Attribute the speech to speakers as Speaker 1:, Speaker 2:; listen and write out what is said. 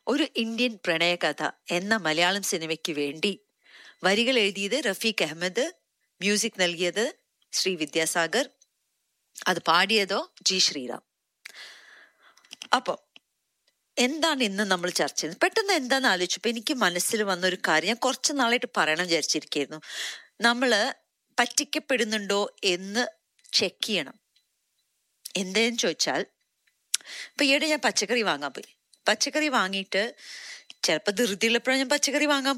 Speaker 1: ഒരു ഇന്ത്യൻ പ്രണയകഥ എന്ന മലയാളം സിനിമയ്ക്ക് വേണ്ടി വരികൾ എഴുതിയത് റഫീഖ് അഹമ്മദ്, മ്യൂസിക് നൽകിയത് ശ്രീ വിദ്യാസാഗർ, അത് പാടിയതോ ജി ശ്രീറാം. അപ്പൊ എന്താണ് ഇന്ന് നമ്മൾ ചർച്ച ചെയ്യുന്നത്? പെട്ടെന്ന് എന്താന്ന് ആലോചിച്ചപ്പോ എനിക്ക് മനസ്സിൽ വന്നൊരു കാര്യം ഞാൻ കുറച്ച് നാളായിട്ട് പറയണം വിചാരിച്ചിരിക്കുന്നു. നമ്മള് പറ്റിക്കപ്പെടുന്നുണ്ടോ എന്ന് ചെക്ക് ചെയ്യണം. എന്തേന്ന് ചോദിച്ചാൽ, ഇപ്പൊ ഈയിടെ ഞാൻ പച്ചക്കറി വാങ്ങാൻ പോയി. പച്ചക്കറി വാങ്ങിയിട്ട് ചിലപ്പോൾ ധൃതിയുള്ളപ്പോഴാണ് ഞാൻ പച്ചക്കറി വാങ്ങാൻ